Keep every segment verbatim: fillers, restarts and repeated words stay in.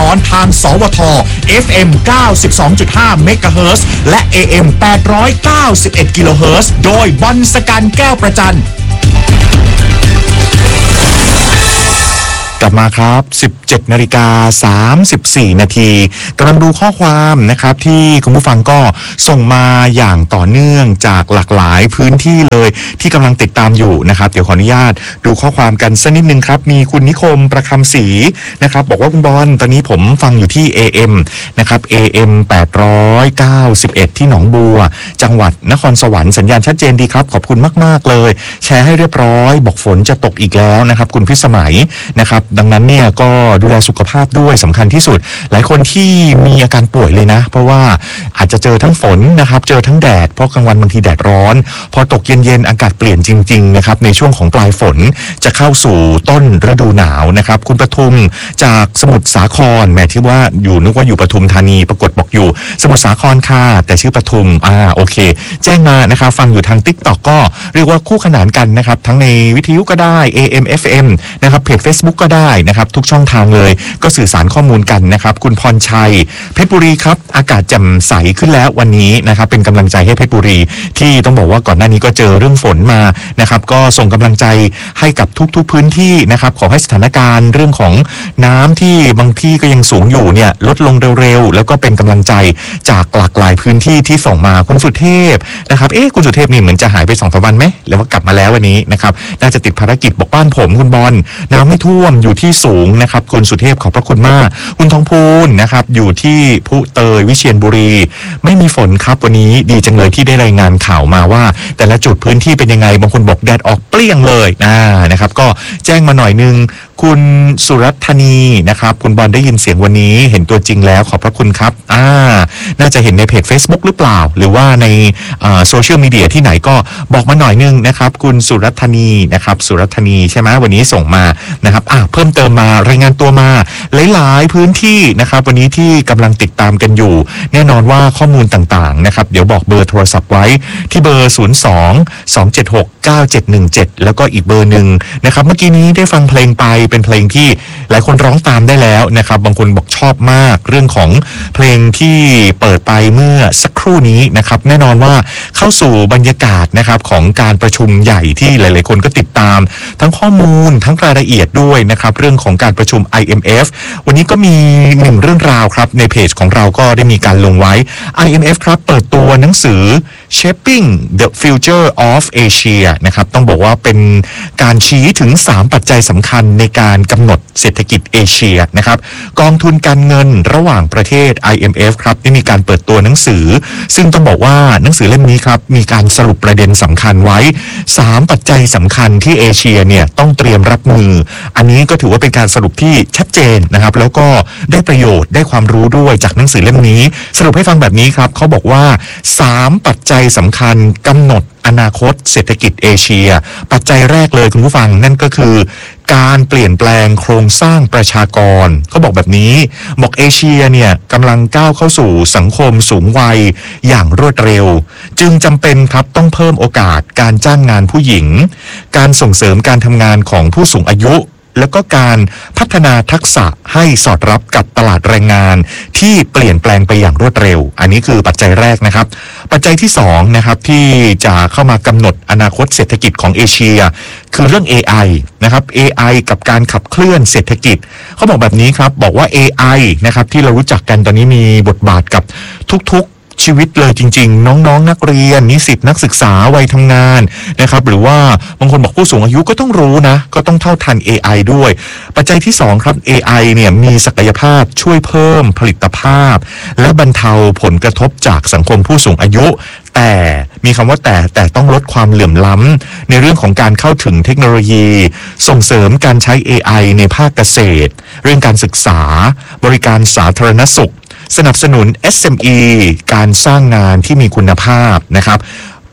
อนทางสวท เอฟ เอ็ม เก้าสิบสองจุดห้า เมกะเฮิรตซ์และ เอ เอ็ม แปดร้อยเก้าสิบเอ็ด กิโลเฮิรตซ์โดยบอลสกันแก้วประจันกลับมาครับ สิบเจ็ดนาฬิกาสามสิบสี่ นาทีกำลังดูข้อความนะครับที่คุณผู้ฟังก็ส่งมาอย่างต่อเนื่องจากหลากหลายพื้นที่เลยที่กำลังติดตามอยู่นะครับเดี๋ยวขออนุญาตดูข้อความกันสักนิดนึงครับมีคุณนิคมประคำศรีนะครับบอกว่าคุณบอลตอนนี้ผมฟังอยู่ที่ เอ เอ็ม นะครับ เอ เอ็ม แปดร้อยเก้าสิบเอ็ด ที่หนองบัวจังหวัดนครสวรรค์สัญญาณชัดเจนดีครับขอบคุณมากๆเลยแชร์ให้เรียบร้อยบอกฝนจะตกอีกแล้วนะครับคุณพิสมัยนะครับดังนั้นเนี่ยก็ดูแลสุขภาพด้วยสำคัญที่สุดหลายคนที่มีอาการป่วยเลยนะเพราะว่าอาจจะเจอทั้งฝนนะครับเจอทั้งแดดเพราะกลางวันบางทีแดดร้อนพอตกเย็นๆอากาศเปลี่ยนจริงๆนะครับในช่วงของปลายฝนจะเข้าสู่ต้นฤดูหนาวนะครับคุณปทุมจากสมุทรสาครแม้ที่ว่าอยู่นึกว่าอยู่ปทุมธานีปรากฏบอกอยู่สมุทรสาครค่ะแต่ชื่อปทุมอ่าโอเคแจ้งมานะครับฟังอยู่ทาง TikTok ก็เรียกว่าคู่ขนานกันนะครับทั้งในวิทยุก็ได้ เอ เอ็ม เอฟ เอ็ม นะครับเพจ Facebook ก็ได้นะครับทุกช่องทางเลยก็สื่อสารข้อมูลกันนะครับคุณพรชัยเพชรบุรีครับอากาศแจ่มใสขึ้นแล้ววันนี้นะครับเป็นกำลังใจให้เพชรบุรีที่ต้องบอกว่าก่อนหน้านี้ก็เจอเรื่องฝนมานะครับก็ส่งกำลังใจให้กับทุกๆพื้นที่นะครับขอให้สถานการณ์เรื่องของน้ำที่บางที่ก็ยังสูงอยู่เนี่ยลดลงเร็วๆแล้วก็เป็นกำลังใจจากหลากหลายพื้นที่ที่ส่งมาคุณสุเทพนะครับเอ๊ะคุณสุเทพนี่เหมือนจะหายไปสองสามวันไหมแล้วว่ากลับมาแล้ววันนี้นะครับน่าจะติดภารกิจบอกบ้านผมคุณบอลน้ำไม่ท่วมอยู่ที่สูงนะครับคุณสุเทพขอบพระคุณมากคุณทองพูนนะครับอยู่ที่พุเตยวิเชียรบุรีไม่มีฝนครับวันนี้ดีจังเลยที่ได้รายงานข่าวมาว่าแต่ละจุดพื้นที่เป็นยังไงบางคนบอกแดดออกเปรี้ยงเลยอ่านะครับก็แจ้งมาหน่อยนึงคุณสุรัตนีนะครับคุณบอลได้ยินเสียงวันนี้เห็นตัวจริงแล้วขอบพระคุณครับอ่าน่าจะเห็นในเพจ Facebook หรือเปล่าหรือว่าในโซเชียลมีเดียที่ไหนก็บอกมาหน่อยนึงนะครับคุณสุรัตนีนะครับสุรัตนีใช่ไหมวันนี้ส่งมานะครับอ่าเพิ่มเติมมารายงานตัวมาหลายๆพื้นที่นะครับวันนี้ที่กำลังติดตามกันอยู่แน่นอนว่าข้อมูลต่างๆนะครับเดี๋ยวบอกเบอร์โทรศัพท์ไว้ที่เบอร์ศูนย์ สอง สอง เจ็ด หก เก้า เจ็ด หนึ่ง เจ็ดแล้วก็อีกเบอร์หนึ่งนะครับเมื่อกี้นี้ได้ฟังเพลงไปเป็นเพลงที่หลายคนร้องตามได้แล้วนะครับบางคนบอกชอบมากเรื่องของเพลงที่เปิดไปเมื่อสักครู่นี้นะครับแน่นอนว่าเข้าสู่บรรยากาศนะครับของการประชุมใหญ่ที่หลายๆคนก็ติดตามทั้งข้อมูลทั้งรายละเอียดด้วยนะครับเรื่องของการประชุม ไอ เอ็ม เอฟ วันนี้ก็มีหนึ่งเรื่องราวครับในเพจของเราก็ได้มีการลงไว้ ไอ เอ็ม เอฟ ครับเปิดตัวหนังสือ Shaping the Future of Asia นะครับต้องบอกว่าเป็นการชี้ถึงสามปัจจัยสำคัญในการกำหนดเศรษฐกิจเอเชียนะครับกองทุนการเงินระหว่างประเทศ ไอ เอ็ม เอฟ ครับได้มีการเปิดตัวหนังสือซึ่งต้องบอกว่าหนังสือเล่มนี้ครับมีการสรุปประเด็นสำคัญไว้สามปัจจัยสำคัญที่เอเชียเนี่ยต้องเตรียมรับมืออันนี้ก็ถือว่าเป็นการสรุปที่ชัดเจนนะครับแล้วก็ได้ประโยชน์ได้ความรู้ด้วยจากหนังสือเล่มนี้สรุปให้ฟังแบบนี้ครับเขาบอกว่าสามปัจจัยสำคัญกำหนดอนาคตเศรษฐกิจเอเชียปัจจัยแรกเลยคุณผู้ฟังนั่นก็คือการเปลี่ยนแปลงโครงสร้างประชากรเขาบอกแบบนี้บอกเอเชียเนี่ยกำลังก้าวเข้าสู่สังคมสูงวัยอย่างรวดเร็วจึงจำเป็นครับต้องเพิ่มโอกาสการจ้างงานผู้หญิงการส่งเสริมการทำงานของผู้สูงอายุแล้วก็การพัฒนาทักษะให้สอดรับกับตลาดแรงงานที่เปลี่ยนแปลงไปอย่างรวดเร็วอันนี้คือปัจจัยแรกนะครับปัจจัยที่สองนะครับที่จะเข้ามากำหนดอนาคตเศรษฐกิจของเอเชียคือเรื่อง เอ ไอ นะครับ เอ ไอ กับการขับเคลื่อนเศรษฐกิจเขาบอกแบบนี้ครับบอกว่า เอ ไอ นะครับที่เรารู้จักกันตอนนี้มีบทบาทกับทุกๆชีวิตเลยจริงๆน้องๆ น, นักเรียนนิสิตนักศึกษาวัยทำงานนะครับหรือว่าบางคนบอกผู้สูงอายุก็ต้องรู้นะก็ต้องเท่าทัน เอ ไอ ด้วยปัจจัยที่สองครับ เอ ไอ เนี่ยมีศักยภาพช่วยเพิ่มผลิตภาพและบรรเทาผลกระทบจากสังคมผู้สูงอายุแต่มีคำว่าแต่แต่ต้องลดความเหลื่อมล้ำในเรื่องของการเข้าถึงเทคโนโลยีส่งเสริมการใช้ เอ ไอ ในภาคเกษตรเรื่องการศึกษาบริการสาธารณสุขสนับสนุน เอส เอ็ม อี การสร้างงานที่มีคุณภาพนะครับปัจจัย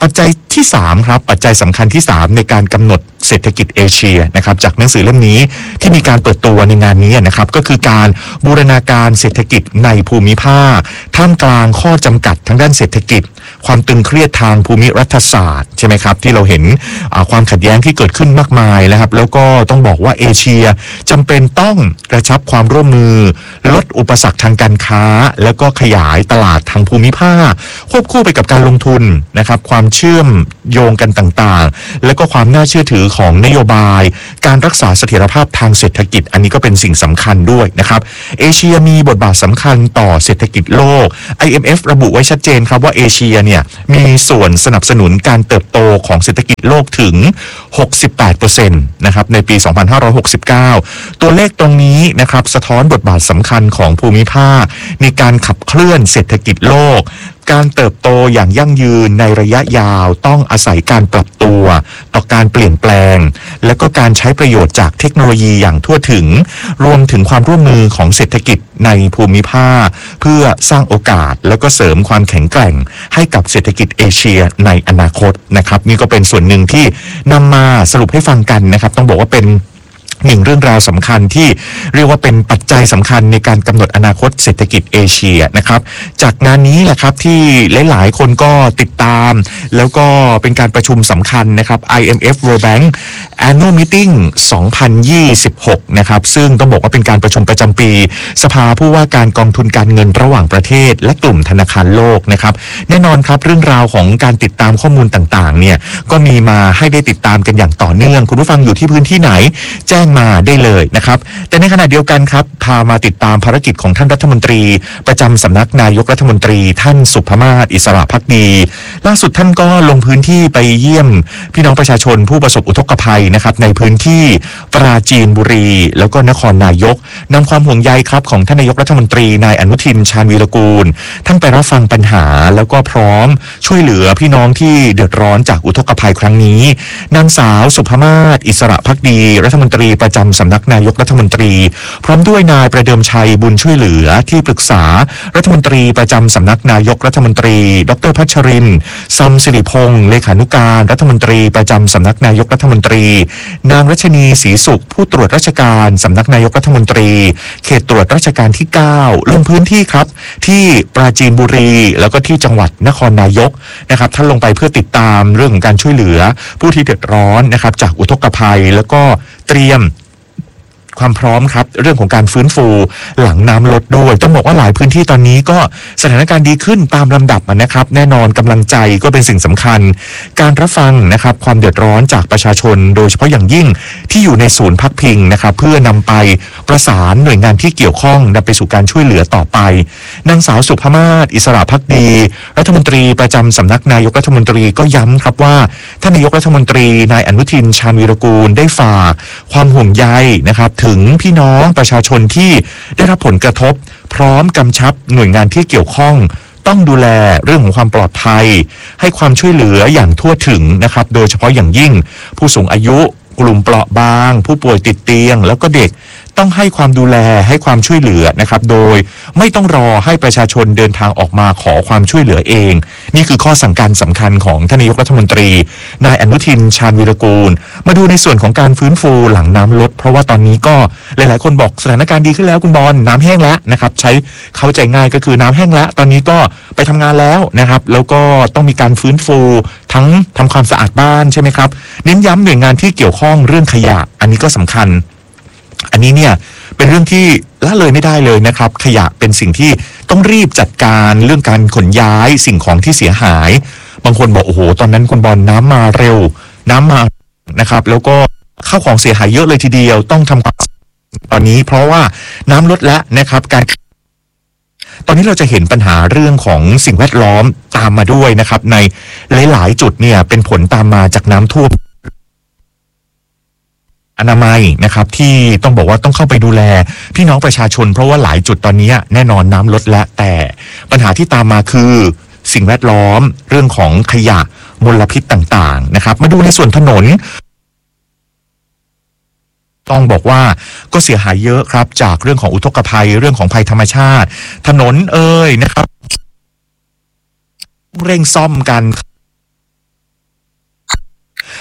ที่สามครับปัจจัยสำคัญที่สามในการกำหนดเศรษฐกิจเอเชียนะครับจากหนังสือเล่มนี้ที่มีการเปิดตัวในงานนี้นะครับก็คือการบูรณาการเศรษฐกิจในภูมิภาคท่ามกลางข้อจำกัดทางด้านเศรษฐกิจความตึงเครียดทางภูมิรัฐศาสตร์ใช่ไหมครับที่เราเห็นความขัดแย้งที่เกิดขึ้นมากมายนะครับแล้วก็ต้องบอกว่าเอเชียจำเป็นต้องกระชับความร่วมมือลดอุปสรรคทางการค้าแล้วก็ขยายตลาดทางภูมิภาคควบคู่ไปกับการลงทุนนะครับความเชื่อมโยงกันต่างๆและก็ความน่าเชื่อถือของนโยบายการรักษาเสถียรภาพทางเศรษฐกิจอันนี้ก็เป็นสิ่งสำคัญด้วยนะครับเอเชียมีบทบาทสำคัญต่อเศรษฐกิจโลก ไอ เอ็ม เอฟ ระบุไว้ชัดเจนครับว่าเอเชียเนี่ยมีส่วนสนับสนุนการเติบโตของเศรษฐกิจโลกถึง หกสิบแปดเปอร์เซ็นต์ นะครับในปี สองพันห้าร้อยหกสิบเก้า ตัวเลขตรงนี้นะครับสะท้อนบทบาทสำคัญของภูมิภาคในการขับเคลื่อนเศรษฐกิจโลกการเติบโตอย่างยั่งยืนในระยะยาวต้องอาศัยการปรับตัวต่อการเปลี่ยนแปลงและก็การใช้ประโยชน์จากเทคโนโลยีอย่างทั่วถึงรวมถึงความร่วมมือของเศรษฐกิจในภูมิภาคเพื่อสร้างโอกาสแล้วก็เสริมความแข็งแกร่งให้กับเศรษฐกิจเอเชียในอนาคตนะครับนี่ก็เป็นส่วนหนึ่งที่นำมาสรุปให้ฟังกันนะครับต้องบอกว่าเป็นหนึ่งเรื่องราวสำคัญที่เรียกว่าเป็นปัจจัยสำคัญในการกำหนดอนาคตเศรษฐกิจเอเชียนะครับจากงานนี้แหละครับที่หลายๆคนก็ติดตามแล้วก็เป็นการประชุมสำคัญนะครับ ไอ เอ็ม เอฟ World Bank Annual Meeting สองพันยี่สิบหกนะครับซึ่งต้องบอกว่าเป็นการประชุมประจำปีสภาผู้ว่าการกองทุนการเงินระหว่างประเทศและกลุ่มธนาคารโลกนะครับแน่นอนครับเรื่องราวของการติดตามข้อมูลต่างๆเนี่ยก็มีมาให้ได้ติดตามกันอย่างต่อเนื่องคุณผู้ฟังอยู่ที่พื้นที่ไหนแจ้งมาได้เลยนะครับแต่ในขณะเดียวกันครับพามาติดตามภารกิจของท่านรัฐมนตรีประจำสำนักนายกรัฐมนตรีท่านสุภมาศอิสระภักดีล่าสุดท่านก็ลงพื้นที่ไปเยี่ยมพี่น้องประชาชนผู้ประสบอุทกภัยนะครับในพื้นที่ปราจีนบุรีแล้วก็นครนายกนำความห่วงใยครับของท่านนายกรัฐมนตรีนายอนุทินชาญวีรกูลท่านไปรับฟังปัญหาแล้วก็พร้อมช่วยเหลือพี่น้องที่เดือดร้อนจากอุทกภัยครั้งนี้นางสาวสุภมาศอิสระภักดีรัฐมนตรีประจำสำนักนายกรัฐมนตรีพร้อมด้วยนายประเดิมชัยบุญช่วยเหลือที่ปรึกษารัฐมนตรีประจำสำนักนายกรัฐมนตรีดรพัชรินทร์ซัมสิริพงศ์เลขานุการรัฐมนตรีประจำสำนักนายกรัฐมนตรีนางรัชนีศรีสุขผู้ตรวจราชการสำนักนายกรัฐมนตรีเขตตรวจราชการที่เก้าลงพื้นที่ครับที่ปราจีนบุรีแล้วก็ที่จังหวัดนครนายกนะครับท่านลงไปเพื่อติดตามเรื่องของการช่วยเหลือผู้ที่เดือดร้อนนะครับจากอุทกภัยแล้วก็เตรียมความพร้อมครับเรื่องของการฟื้นฟูหลังน้ำลดด้วยต้องบอกว่าหลายพื้นที่ตอนนี้ก็สถานการณ์ดีขึ้นตามลำดับนะครับแน่นอนกำลังใจก็เป็นสิ่งสำคัญการรับฟังนะครับความเดือดร้อนจากประชาชนโดยเฉพาะอย่างยิ่งที่อยู่ในศูนย์พักพิงนะครับเพื่อนำไปประสานหน่วยงานที่เกี่ยวข้องนำไปสู่การช่วยเหลือต่อไปนางสาวสุภมาศอิสระภักดีรัฐมนตรีประจำสำนักนายกรัฐมนตรีก็ย้ำครับว่าท่านนายกรัฐมนตรีนายอนุทินชาญวีรกูลได้ฝากความห่วงใยนะครับถึงพี่น้องประชาชนที่ได้รับผลกระทบพร้อมกำชับหน่วยงานที่เกี่ยวข้องต้องดูแลเรื่องของความปลอดภัยให้ความช่วยเหลืออย่างทั่วถึงนะครับโดยเฉพาะอย่างยิ่งผู้สูงอายุกลุ่มเปราะบางผู้ป่วยติดเตียงแล้วก็เด็กต้องให้ความดูแลให้ความช่วยเหลือนะครับโดยไม่ต้องรอให้ประชาชนเดินทางออกมาขอความช่วยเหลือเองนี่คือข้อสั่งการสำคัญของท่านนายกรัฐมนตรีนายอนุทินชาญวีรกูลมาดูในส่วนของการฟื้นฟูหลังน้ำลดเพราะว่าตอนนี้ก็หลายๆคนบอกสถานการณ์ดีขึ้นแล้วคุณบอลน้ำแห้งแล้วนะครับใช้เข้าใจง่ายก็คือน้ำแห้งแล้วตอนนี้ก็ไปทำงานแล้วนะครับแล้วก็ต้องมีการฟื้นฟูทั้งทำความสะอาดบ้านใช่ไหมครับเน้นย้ำหน่วยงานที่เกี่ยวข้องเรื่องขยะอันนี้ก็สำคัญอันนี้เนี่ยเป็นเรื่องที่ละเลยไม่ได้เลยนะครับขยะเป็นสิ่งที่ต้องรีบจัดการเรื่องการขนย้ายสิ่งของที่เสียหายบางคนบอกโอ้โหตอนนั้นคุณบอลน้ำมาเร็วน้ำมานะครับแล้วก็ข้าวของเสียหายเยอะเลยทีเดียวต้องทำความตอนนี้เพราะว่าน้ำลดแล้วนะครับการตอนนี้เราจะเห็นปัญหาเรื่องของสิ่งแวดล้อมตามมาด้วยนะครับในหลายๆจุดเนี่ยเป็นผลตามมาจากน้ำท่วมอนามัยนะครับที่ต้องบอกว่าต้องเข้าไปดูแลพี่น้องประชาชนเพราะว่าหลายจุดตอนนี้แน่นอนน้ำลดแล้วแต่ปัญหาที่ตามมาคือสิ่งแวดล้อมเรื่องของขยะมลพิษต่างๆนะครับมาดูในส่วนถนนต้องบอกว่าก็เสียหายเยอะครับจากเรื่องของอุทกภัยเรื่องของภัยธรรมชาติถนนเอ่ยนะครับเร่งซ่อมกัน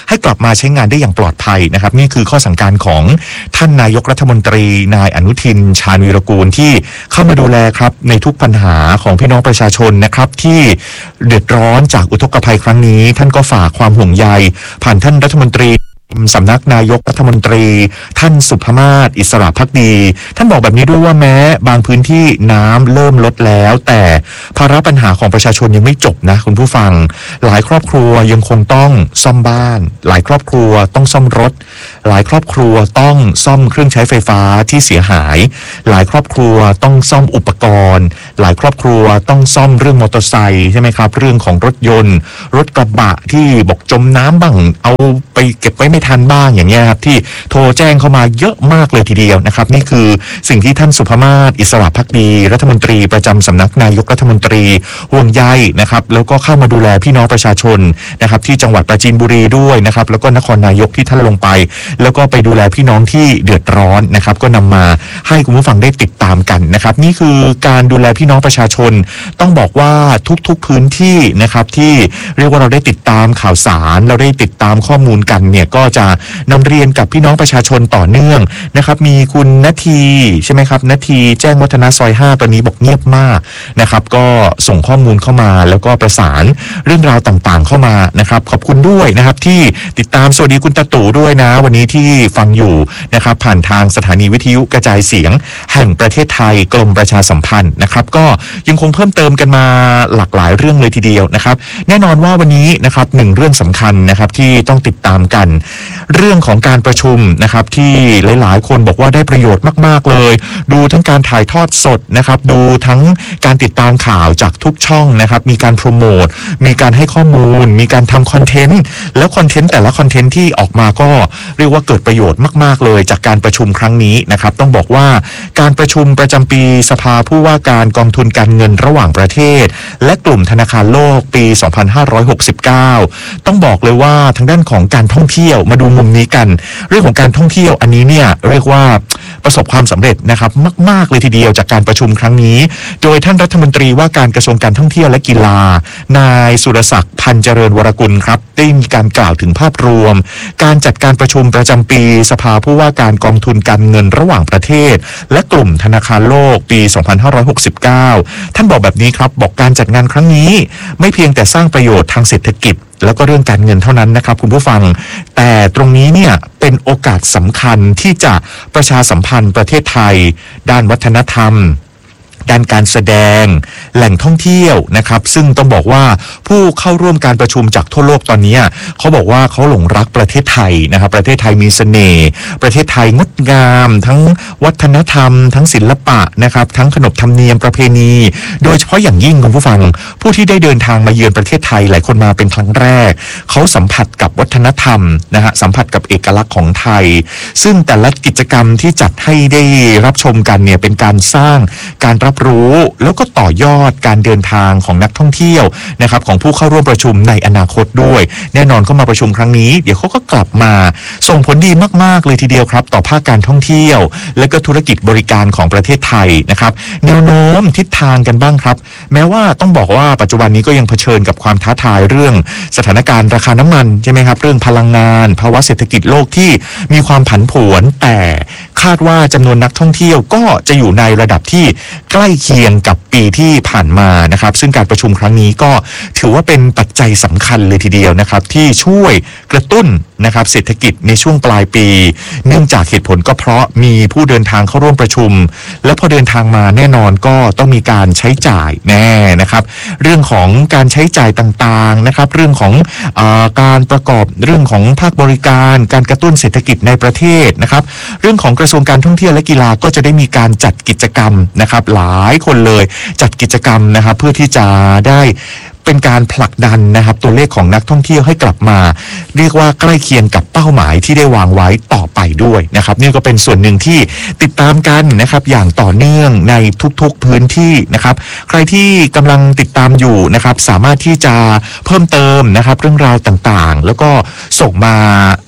ให้กลับมาใช้งานได้อย่างปลอดภัยนะครับนี่คือข้อสั่งการของท่านนายกรัฐมนตรีนายอนุทินชาญวีรกูลที่เข้ามาดูแลครับในทุกปัญหาของพี่น้องประชาชนนะครับที่เดือดร้อนจากอุทกภัยครั้งนี้ท่านก็ฝากความห่วงใยผ่านท่านรัฐมนตรีสำนักนายกรัฐมนตรีท่านสุภมาศอิสระภักดีท่านบอกแบบนี้ด้วยว่าแม้บางพื้นที่น้ำเริ่มลดแล้วแต่ภาระปัญหาของประชาชนยังไม่จบนะคุณผู้ฟังหลายครอบครัวยังคงต้องซ่อมบ้านหลายครอบครัวต้องซ่อมรถหลายครอบครัวต้องซ่อมเครื่องใช้ไฟฟ้าที่เสียหายหลายครอบครัวต้องซ่อมอุปกรณ์หลายครอบครัวต้องซ่อมเรื่องมอเตอร์ไซค์ใช่ไหมครับเรื่องของรถยนต์รถกระบะที่บอกจมน้ำบ้างเอาไปเก็บไว้ไม่ทันบ้างอย่างเงี้ยครับที่โทรแจ้งเข้ามาเยอะมากเลยทีเดียวนะครับนี่คือสิ่งที่ท่านสุภมาศอิสระภักดีรัฐมนตรีประจำสำนักนายกรัฐมนตรีห่วงใยนะครับแล้วก็เข้ามาดูแลพี่น้องประชาชนนะครับที่จังหวัดปราจีนบุรีด้วยนะครับแล้วก็นครนายกที่ท่านลงไปแล้วก็ไปดูแลพี่น้องที่เดือดร้อนนะครับก็นำมาให้คุณผู้ฟังได้ติดตามกันนะครับนี่คือการดูแลพี่น้องประชาชนต้องบอกว่าทุกๆพื้นที่นะครับที่เรียกว่าเราได้ติดตามข่าวสารเราได้ติดตามข้อมูลกันเนี่ยก็จะนำเรียนกับพี่น้องประชาชนต่อเนื่องนะครับมีคุณณทีใช่ไหมครับณทีแจ้งวัฒนะซอยห้าตอนนี้บอกเงียบมากนะครับก็ส่งข้อมูลเข้ามาแล้วก็ประสานเรื่องราวต่างๆเข้ามานะครับขอบคุณด้วยนะครับที่ติดตามสวัสดีคุณตาตู่ด้วยนะวันนี้ที่ฟังอยู่นะครับผ่านทางสถานีวิทยุกระจายเสียงแห่งประเทศไทยกรมประชาสัมพันธ์นะครับก็ยังคงเพิ่มเติมกันมาหลากหลายเรื่องเลยทีเดียวนะครับแน่นอนว่าวันนี้นะครับหนึ่งเรื่องสำคัญนะครับที่ต้องติดตามกันเรื่องของการประชุมนะครับที่หลายๆคนบอกว่าได้ประโยชน์มากๆเลยดูทั้งการถ่ายทอดสดนะครับดูทั้งการติดตามข่าวจากทุกช่องนะครับมีการโปรโมทมีการให้ข้อมูลมีการทำคอนเทนต์แล้วคอนเทนต์แต่ละคอนเทนต์ที่ออกมาก็เรียกว่าเกิดประโยชน์มากๆเลยจากการประชุมครั้งนี้นะครับต้องบอกว่าการประชุมประจำปีสภาผู้ว่าการกองทุนการเงินระหว่างประเทศและกลุ่มธนาคารโลกปีสองพันห้าร้อยหกสิบเก้าต้องบอกเลยว่าทางด้านของการท่องเที่ยวมาดูมุมนี้กันเรื่องของการท่องเที่ยวอันนี้เนี่ยเรียกว่าประสบความสำเร็จนะครับมากๆเลยทีเดียวจากการประชุมครั้งนี้โดยท่านรัฐมนตรีว่าการกระทรวงการท่องเที่ยวและกีฬานายสุรศักดิ์พันเจริญวรกุลครับได้มีการกล่าวถึงภาพรวมการจัดการประชุมประจำปีสภาผู้ว่าการกองทุนการเงินระหว่างประเทศและกลุ่มธนาคารโลกปีสองพันห้าร้อยหกสิบเก้าท่านบอกแบบนี้ครับบอกการจัดงานครั้งนี้ไม่เพียงแต่สร้างประโยชน์ทางเศรษฐกิจแล้วก็เรื่องการเงินเท่านั้นนะครับคุณผู้ฟังแต่ตรงนี้เนี่ยเป็นโอกาสสำคัญที่จะประชาสัมพันธ์ประเทศไทยด้านวัฒนธรรมด้านการแสดงแหล่งท่องเที่ยวนะครับซึ่งต้องบอกว่าผู้เข้าร่วมการประชุมจากทั่วโลกตอนนี้เขาบอกว่าเขาหลงรักประเทศไทยนะครับประเทศไทยมีเสน่ห์ประเทศไทยงดงามทั้งวัฒนธรรมทั้งศิลปะนะครับทั้งขนบธรรมเนียมประเพณีโดยเฉพาะอย่างยิ่งคุณผู้ฟังผู้ที่ได้เดินทางมาเยือนประเทศไทยหลายคนมาเป็นครั้งแรกเขาสัมผัสกับวัฒนธรรมนะฮะสัมผัสกับเอกลักษณ์ของไทยซึ่งแต่ละกิจกรรมที่จัดให้ได้รับชมกันเนี่ยเป็นการสร้างการรับรู้แล้วก็ต่อยอดการเดินทางของนักท่องเที่ยวนะครับของผู้เข้าร่วมประชุมในอนาคตด้วยแน่นอนเข้ามาประชุมครั้งนี้เดี๋ยวเขาก็กลับมาส่งผลดีมากๆเลยทีเดียวครับต่อภาคการท่องเที่ยวและก็ธุรกิจบริการของประเทศไทยนะครับแนวโน้มทิศทางกันบ้างครับแม้ว่าต้องบอกว่าปัจจุบันนี้ก็ยังเผชิญกับความท้าทายเรื่องสถานการณ์ราคาน้ำมันใช่ไหมครับเรื่องพลังงานภาวะเศรษฐกิจโลกที่มีความผันผวนแต่คาดว่าจำนวนนักท่องเที่ยวก็จะอยู่ในระดับที่ใกล้เคียงกับปีที่ผ่านมานะครับซึ่งการประชุมครั้งนี้ก็ถือว่าเป็นปัจจัยสำคัญเลยทีเดียวนะครับที่ช่วยกระตุ้นนะครับเศรษฐกิจในช่วงปลายปีเนื่องจากเหตุผลก็เพราะมีผู้เดินทางเข้าร่วมประชุมและพอเดินทางมาแน่นอนก็ต้องมีการใช้จ่ายแน่นะครับเรื่องของการใช้จ่ายต่างๆนะครับเรื่องของเอ่อการประกอบเรื่องของภาคบริการการกระตุ้นเศรษฐกิจในประเทศนะครับเรื่องของกระทรวงการท่องเที่ยวและกีฬาก็จะได้มีการจัดกิจกรรมนะครับหลายคนเลยจัดกิจกรรมนะครับเพื่อที่จะได้เป็นการผลักดันนะครับตัวเลขของนักท่องเที่ยวให้กลับมาเรียกว่าใกล้เคียงกับเป้าหมายที่ได้วางไว้ต่อไปด้วยนะครับนี่ก็เป็นส่วนหนึ่งที่ติดตามกันนะครับอย่างต่อเนื่องในทุกๆพื้นที่นะครับใครที่กำลังติดตามอยู่นะครับสามารถที่จะเพิ่มเติมนะครับเรื่องราวต่างๆแล้วก็ส่งมา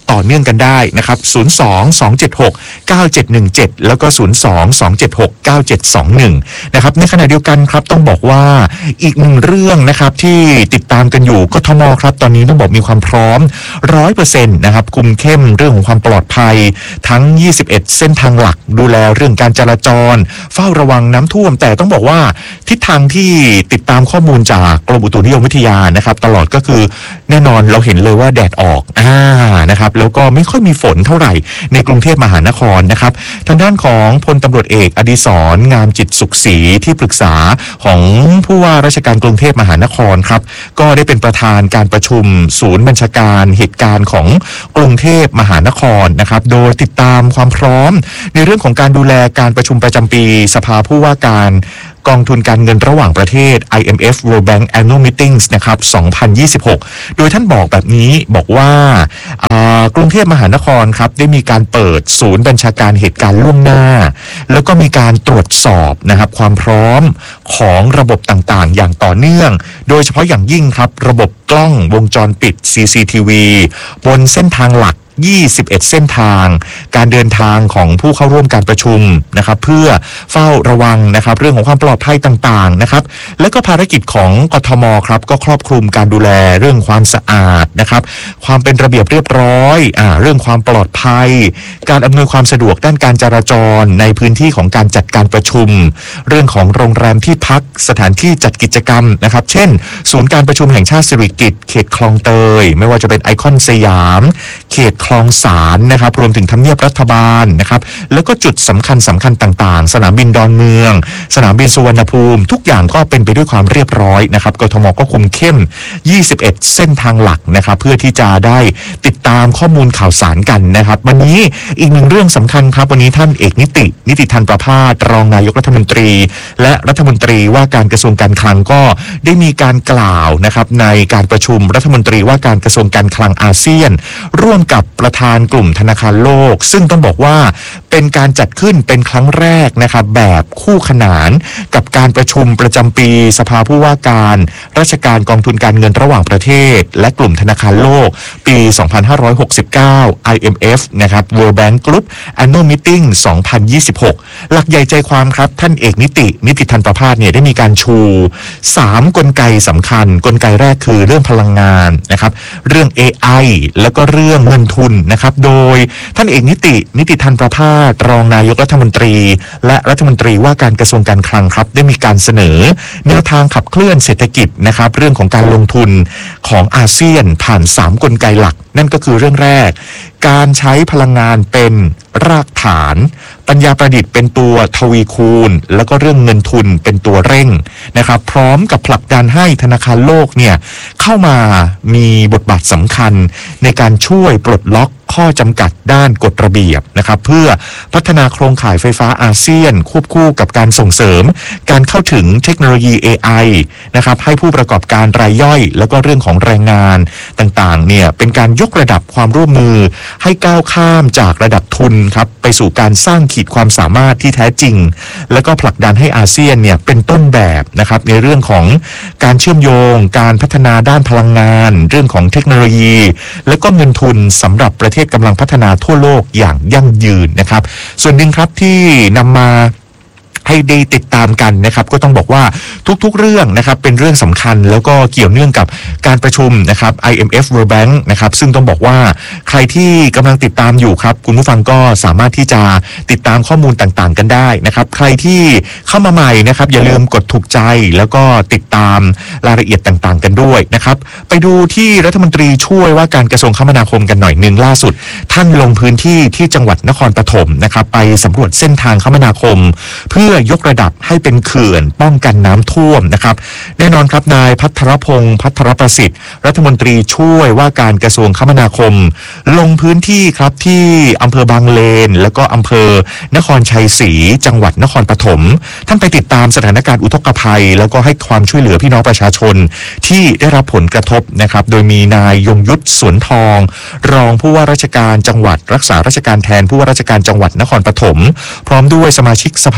ต่อเนื่องกันได้นะครับศูนย์ สอง สอง เจ็ด หก เก้า เจ็ด หนึ่ง เจ็ดแล้วก็ศูนย์ สอง สอง เจ็ด หก เก้า เจ็ด สอง หนึ่งนะครับในขณะเดียวกันครับต้องบอกว่าอีกหนึ่งเรื่องนะครับที่ติดตามกันอยู่กทมครับตอนนี้ต้องบอกมีความพร้อม ร้อยเปอร์เซ็นต์ นะครับคุมเข้มเรื่องของความปลอดภัยทั้งยี่สิบเอ็ดเส้นทางหลักดูแลเรื่องการจราจรเฝ้าระวังน้ำท่วมแต่ต้องบอกว่าทิศทางที่ติดตามข้อมูลจากกรมอุตุนิยมวิทยานะครับตลอดก็คือแน่นอนเราเห็นเลยว่าแดดออกอ่านะครับแล้วก็ไม่ค่อยมีฝนเท่าไหร่ในกรุงเทพมหานครนะครับทางด้านของพลตำรวจเอกอดิศรงามจิตสุขศรีที่ปรึกษาของผู้ว่าราชการกรุงเทพมหานครครับก็ได้เป็นประธานการประชุมศูนย์บัญชาการเหตุการณ์ของกรุงเทพมหานครนะครับโดยติดตามความพร้อมในเรื่องของการดูแลการประชุมประจำปีสภาผู้ว่าการกองทุนการเงินระหว่างประเทศ ไอ เอ็ม เอฟ World Bank Annual Meetings นะครับ สองพันยี่สิบหก โดยท่านบอกแบบนี้บอกว่ากรุงเทพมหานครครับได้มีการเปิดศูนย์บัญชาการเหตุการณ์ล่วงหน้าแล้วก็มีการตรวจสอบนะครับความพร้อมของระบบต่างๆอย่างต่อเนื่องโดยเฉพาะอย่างยิ่งครับระบบกล้องวงจรปิด ซี ซี ที วี บนเส้นทางหลักยี่สิบเอ็ดเส้นทางการเดินทางของผู้เข้าร่วมการประชุมนะครับเพื่อเฝ้าระวังนะครับเรื่องของความปลอดภัยต่างๆนะครับและก็ภารกิจของกทมครับก็ครอบคลุมการดูแลเรื่องความสะอาดนะครับความเป็นระเบียบเรียบร้อยอ่าเรื่องความปลอดภัยการอำนวยความสะดวกด้านการจราจรในพื้นที่ของการจัดการประชุมเรื่องของโรงแรมที่พักสถานที่จัดกิจกรรมนะครับเช่นศูนย์การประชุมแห่งชาติสิริกิติ์เขตคลองเตยไม่ว่าจะเป็นไอคอนสยามเขตคลองสารนะครับรวมถึงทำเนียบรัฐบาลนะครับแล้วก็จุดสำคัญสำคัญต่างๆสนามบินดอนเมืองสนามบินสุวรรณภูมิทุกอย่างก็เป็นไปด้วยความเรียบร้อยนะครับกทมก็คุมเข้มยี่สิบเอ็ดเส้นทางหลักนะครับเพื่อที่จะได้ติดตามข้อมูลข่าวสารกันนะครับวันนี้อีกหนึ่งเรื่องสำคัญครับวันนี้ท่านเอกนิตินิติธันประภาสรองนายกรัฐมนตรีและรัฐมนตรีว่าการกระทรวงการคลังก็ได้มีการกล่าวนะครับในการประชุมรัฐมนตรีว่าการกระทรวงการคลังอาเซียนร่วมกับประธานกลุ่มธนาคารโลกซึ่งต้องบอกว่าเป็นการจัดขึ้นเป็นครั้งแรกนะครับแบบคู่ขนานกับการประชุมประจำปีสภาผู้ว่าการราชการกองทุนการเงินระหว่างประเทศและกลุ่มธนาคารโลกปี สองพันห้าร้อยหกสิบเก้า ไอ เอ็ม เอฟ นะครับ World Bank Group Annual Meeting สองพันยี่สิบหก หลักใหญ่ใจความครับท่านเอกนิตินิติธันประภาสเนี่ยได้มีการชูสามกลไกสำคัญกลไกแรกคือเรื่องพลังงานนะครับเรื่อง เอ ไอ แล้วก็เรื่องเงินทุนนะครับโดยท่านเอกนิตินิติธันประภาสรองนายกรัฐมนตรีและรัฐมนตรีว่าการกระทรวงการคลังครับได้มีการเสนอแนวทางขับเคลื่อนเศรษฐกิจนะครับเรื่องของการลงทุนของอาเซียนผ่านสามกลไกหลักนั่นก็คือเรื่องแรกการใช้พลังงานเป็นรากฐานปัญญาประดิษฐ์เป็นตัวทวีคูณแล้วก็เรื่องเงินทุนเป็นตัวเร่งนะครับพร้อมกับผลักดันให้ธนาคารโลกเนี่ยเข้ามามีบทบาทสำคัญในการช่วยปลดล็อกข้อจำกัดด้านกฎระเบียบนะครับเพื่อพัฒนาโครงข่ายไฟฟ้าอาเซียนควบคู่กับการส่งเสริมการเข้าถึงเทคโนโลยี เอ ไอ นะครับให้ผู้ประกอบการรายย่อยแล้วก็เรื่องของแรงงานต่างๆเนี่ยเป็นการยกระดับความร่วมมือให้ก้าวข้ามจากระดับทุนครับไปสู่การสร้างขีดความสามารถที่แท้จริงแล้วก็ผลักดันให้อาเซียนเนี่ยเป็นต้นแบบนะครับในเรื่องของการเชื่อมโยงการพัฒนาด้านพลังงานเรื่องของเทคโนโลยีแล้วก็เงินทุนสำหรับประเทศกำลังพัฒนาทั่วโลกอย่างยั่งยืนนะครับส่วนหนึ่งครับที่นำมาให้ได้ติดตามกันนะครับก็ต้องบอกว่าทุกๆเรื่องนะครับเป็นเรื่องสำคัญแล้วก็เกี่ยวเนื่องกับการประชุมนะครับ ไอ เอ็ม เอฟ World Bank นะครับซึ่งต้องบอกว่าใครที่กำลังติดตามอยู่ครับคุณผู้ฟังก็สามารถที่จะติดตามข้อมูลต่างๆกันได้นะครับใครที่เข้ามาใหม่นะครับอย่าลืมกดถูกใจแล้วก็ติดตามรายละเอียดต่างๆกันด้วยนะครับไปดูที่รัฐมนตรีช่วยว่าการกระทรวงคมนาคมกันหน่อยนึงล่าสุดท่านลงพื้นที่ที่จังหวัดนครปฐมนะครับไปสำรวจเส้นทางคมนาคมเพื่อยกระดับให้เป็นเขื่อนป้องกันน้ำท่วมนะครับแน่นอนครับนายพัทรพงศ์พัทรประสิทธิ์รัฐมนตรีช่วยว่าการกระทรวงคมนาคมลงพื้นที่ครับที่อำเภอบางเลนแล้วก็อำเภอนครชัยศรีจังหวัดนครปฐมท่านไปติดตามสถานการณ์อุทกภัยแล้วก็ให้ความช่วยเหลือพี่น้องประชาชนที่ได้รับผลกระทบนะครับโดยมีนายยงยุทธสวนทองรองผู้ว่าราชการจังหวัดรักษาราชการแทนผู้ว่าราชการจังหวัดนครปฐมพร้อมด้วยสมาชิกสภาผู้แทน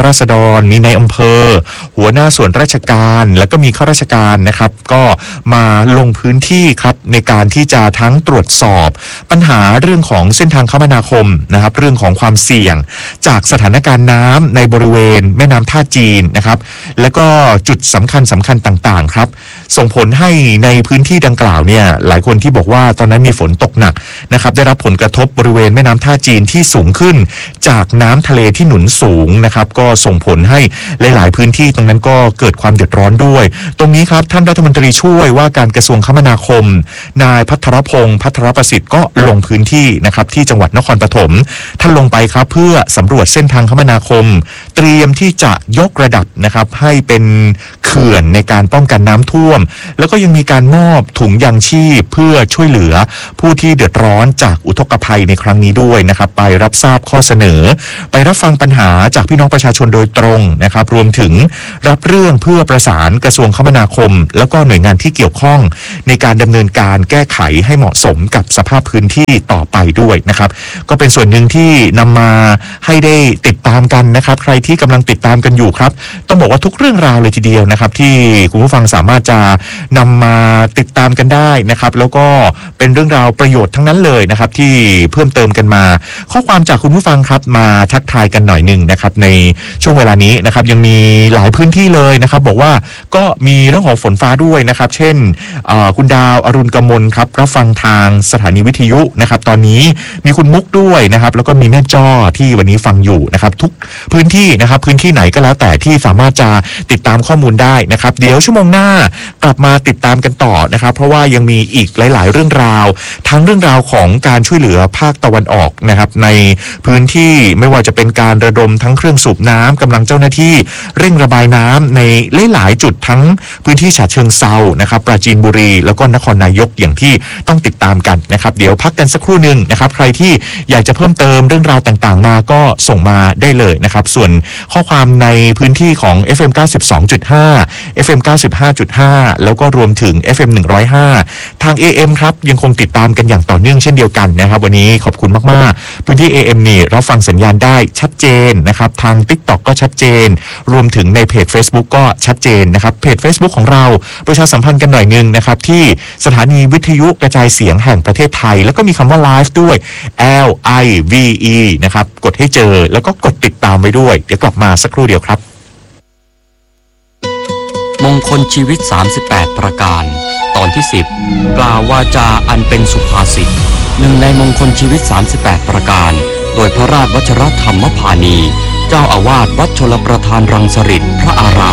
ราษฎรมีในอำเภอหัวหน้าส่วนราชการแล้วก็มีข้าราชการนะครับก็มาลงพื้นที่ครับในการที่จะทั้งตรวจสอบปัญหาเรื่องของเส้นทางคมนาคมนะครับเรื่องของความเสี่ยงจากสถานการณ์น้ำในบริเวณแม่น้ำท่าจีนนะครับแล้วก็จุดสำคัญสำคัญต่างๆครับส่งผลให้ในพื้นที่ดังกล่าวเนี่ยหลายคนที่บอกว่าตอนนั้นมีฝนตกหนักนะครับได้รับผลกระทบบริเวณแม่น้ำท่าจีนที่สูงขึ้นจากน้ำทะเลที่หนุนสูงนะครับก็ส่งผลให้หลายๆพื้นที่ตรงนั้นก็เกิดความเดือดร้อนด้วยตรงนี้ครับท่านรัฐมนตรีช่วยว่าการกระทรวงคมนาคมนายภัทรพงศ์ภัทรประสิทธิ์ก็ลงพื้นที่นะครับที่จังหวัดนครปฐมท่านลงไปครับเพื่อสำรวจเส้นทางคมนาคมเตรียมที่จะยกระดับนะครับให้เป็นเขื่อนในการป้องกันน้ำท่วมแล้วก็ยังมีการมอบถุงยางชีพเพื่อช่วยเหลือผู้ที่เดือดร้อนจากอุทกภัยในครั้งนี้ด้วยนะครับไปรับทราบข้อเสนอไปรับฟังปัญหาจากพี่น้องประชาชนโดยตรงนะครับรวมถึงรับเรื่องเพื่อประสานกระทรวงคมนาคมแล้วก็หน่วยงานที่เกี่ยวข้องในการดำเนินการแก้ไขให้เหมาะสมกับสภาพพื้นที่ต่อไปด้วยนะครับก็เป็นส่วนหนึ่งที่นำมาให้ได้ติดตามกันนะครับใครที่กำลังติดตามกันอยู่ครับต้องบอกว่าทุกเรื่องราวเลยทีเดียวนะครับที่คุณผู้ฟังสามารถจะนำมาติดตามกันได้นะครับแล้วก็เป็นเรื่องราวประโยชน์ทั้งนั้นเลยนะครับที่เพิ่มเติมกันมาข้อความจากคุณผู้ฟังครับมาทักทายกันหน่อยหนึ่งนะครับในช่วงเวลานี้นะครับยังมีหลายพื้นที่เลยนะครับบอกว่าก็มีเรื่องของฝนฟ้าด้วยนะครับเช่นคุณดาวอรุณกมลครับรับฟังทางสถานีวิทยุนะครับตอนนี้มีคุณมุกด้วยนะครับแล้วก็มีแม่จ้อที่วันนี้ฟังอยู่นะครับทุกพื้นที่นะครับพื้นที่ไหนก็แล้วแต่ที่สามารถจะติดตามข้อมูลได้นะครับเดี๋ยวชั่วโมงหน้ากลับมาติดตามกันต่อนะครับเพราะว่ายังมีอีกหลายๆเรื่องราวทั้งเรื่องราวของการช่วยเหลือภาคตะวันออกนะครับในพื้นที่ไม่ว่าจะเป็นการระดมทั้งเครื่องสูบน้ำกำลังเจ้าหน้าที่เร่งระบายน้ำในหลายๆจุดทั้งพื้นที่ฉะเชิงเทรานะครับปราจีนบุรีแล้วก็นครนายกอย่างที่ต้องติดตามกันนะครับเดี๋ยวพักกันสักครู่หนึ่งนะครับใครที่อยากจะเพิ่มเติมเรื่องราวต่างๆมาก็ส่งมาได้เลยนะครับส่วนข้อความในพื้นที่ของ เอฟ เอ็ม เก้าสิบสองจุดห้า เอฟ เอ็ม เก้าสิบห้าจุดห้า แล้วก็รวมถึง เอฟ เอ็ม หนึ่งร้อยห้า ทาง เอ เอ็ม ครับยังคงติดตามกันอย่างต่อเนื่องเช่นเดียวกันนะครับวันนี้ขอบคุณมากๆพื้นที่ เอ เอ็ม นี่รับฟังสัญญาณได้ชัดเจนนะครับทาง TikTok ก็ชัดเจนรวมถึงในเพจ Facebook ก็ชัดเจนนะครับเพจ Facebook ของเราประชาสัมพันธ์กันหน่อยนึงนะครับที่สถานีวิทยุกระจายเสียงแห่งประเทศไทยแล้วก็มีคำว่า Live ด้วย L I V E นะครับกดให้เจอแล้วก็กดติดตามไว้ด้วยเดี๋ยวกลับมาสักครู่เดียวครับมงคลชีวิตสามสิบแปดประการตอนที่สิบกล่าววาจาอันเป็นสุภาษิตหนึ่งในมงคลชีวิตสามสิบแปดประการโดยพระราชวชรธรรมพานีเจ้าอาวาสวัดชลประทานรังสฤษฎ์พระอาราม